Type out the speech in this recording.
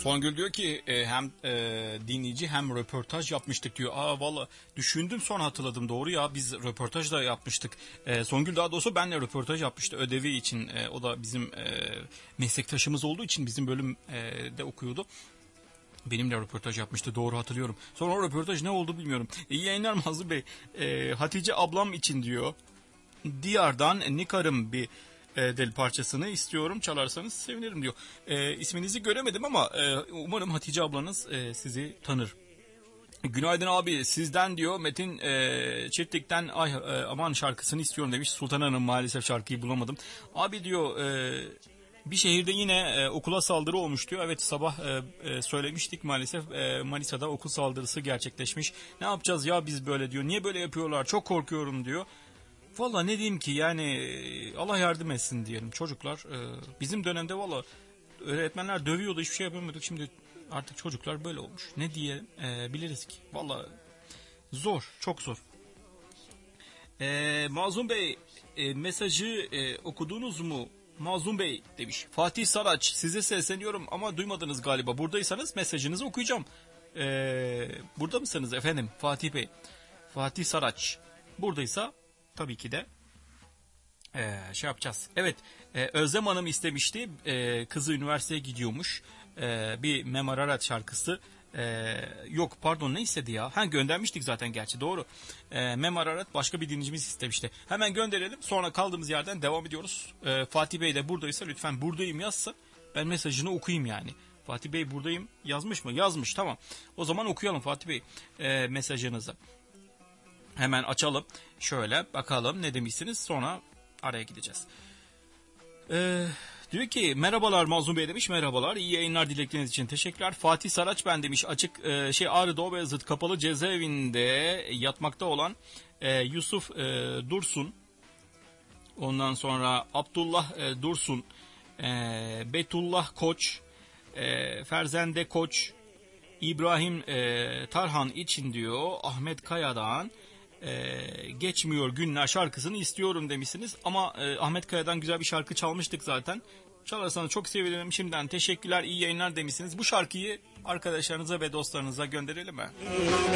Songül diyor ki hem dinleyici hem röportaj yapmıştık diyor. Valla düşündüm sonra hatırladım, doğru ya, biz röportaj da yapmıştık. Songül daha doğrusu benle röportaj yapmıştı ödevi için. O da bizim meslektaşımız olduğu için bizim bölümde okuyordu. Benimle röportaj yapmıştı, doğru hatırlıyorum. Sonra o röportaj ne oldu bilmiyorum. İyi yayınlar Mazlum Bey. Hatice ablam için diyor. Diyar'dan Nikar'ım bir del parçasını istiyorum, çalarsanız sevinirim diyor. İsminizi göremedim ama umarım Hatice ablanız sizi tanır. Günaydın abi, sizden diyor Metin Çiftlik'ten aman şarkısını istiyorum demiş. Sultan Hanım, maalesef şarkıyı bulamadım. Abi diyor bir şehirde yine okula saldırı olmuş diyor. Evet, sabah söylemiştik, maalesef Manisa'da okul saldırısı gerçekleşmiş. Ne yapacağız ya biz böyle diyor. Niye böyle yapıyorlar, çok korkuyorum diyor. Valla ne diyeyim ki yani, Allah yardım etsin diyelim çocuklar. Bizim dönemde valla öğretmenler dövüyordu, hiçbir şey yapamıyorduk. Şimdi artık çocuklar böyle olmuş. Ne diye biliriz ki. Valla zor, çok zor. Mazlum Bey mesajı okudunuz mu? Mazlum Bey demiş. Fatih Saraç, size sesleniyorum ama duymadınız galiba. Buradaysanız mesajınızı okuyacağım. Burada mısınız efendim Fatih Bey? Fatih Saraç buradaysa tabii ki de şey yapacağız. Evet, Özlem Hanım istemişti. Kızı üniversiteye gidiyormuş. Bir Mem Ararat şarkısı. Yok pardon, ne istedi ya? Göndermiştik zaten gerçi, doğru. Mem Ararat başka bir dinleyicimiz istemişti. Hemen gönderelim, sonra kaldığımız yerden devam ediyoruz. Fatih Bey de buradaysa lütfen buradayım yazsın. Ben mesajını okuyayım yani. Fatih Bey buradayım yazmış mı? Yazmış, tamam. O zaman okuyalım Fatih Bey mesajınızı. Hemen açalım. Şöyle bakalım ne demişsiniz, sonra araya gideceğiz. Diyor ki merhabalar Mazlum Bey demiş. Merhabalar, iyi yayınlar dilekleriniz için teşekkürler. Fatih Saraç ben demiş. Ağrı Doğu Beyazıt kapalı cezaevinde yatmakta olan Yusuf Dursun, ondan sonra Abdullah Dursun, Betullah Koç, Ferzende Koç, İbrahim Tarhan için diyor Ahmet Kaya'dan Geçmiyor Günler şarkısını istiyorum demişsiniz. Ama Ahmet Kaya'dan güzel bir şarkı çalmıştık zaten. Çalarsanız çok sevinirim. Şimdiden teşekkürler, iyi yayınlar demişsiniz. Bu şarkıyı arkadaşlarınıza ve dostlarınıza gönderelim mi?